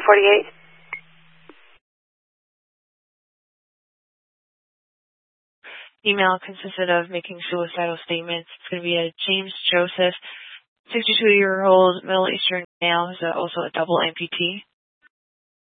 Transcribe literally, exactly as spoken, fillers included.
forty-eight. Email consisted of making suicidal statements. It's going to be a James Joseph, sixty-two-year-old Middle Eastern male who's a, also a double amputee.